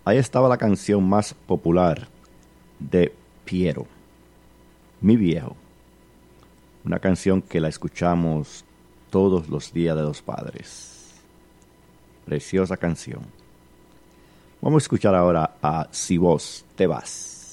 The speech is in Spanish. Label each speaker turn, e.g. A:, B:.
A: Ahí estaba la canción más popular de Piero, Mi Viejo. Una canción que la escuchamos todos los días de los padres. Preciosa canción. Vamos a escuchar ahora a Si vos te vas.